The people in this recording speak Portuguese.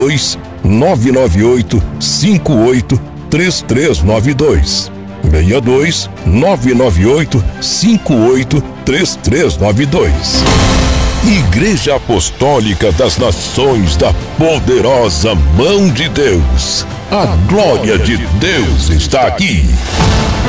998 58 3392. 998 58 3392. Igreja Apostólica das Nações da Poderosa Mão de Deus. A glória de Deus está aqui.